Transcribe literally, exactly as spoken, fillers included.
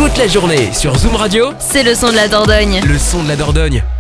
toute la journée sur Zoom Radio. C'est le son de la Dordogne. Le son de la Dordogne.